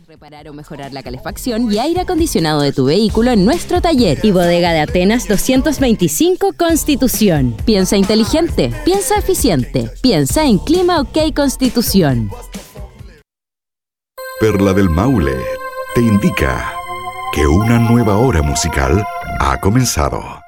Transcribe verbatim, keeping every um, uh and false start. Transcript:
Reparar o mejorar la calefacción y aire acondicionado de tu vehículo en nuestro taller. Y Bodega de Atenas doscientos veinticinco Constitución. Piensa inteligente, piensa eficiente, piensa en Clima OK Constitución. Perla del Maule te indica que una nueva hora musical ha comenzado.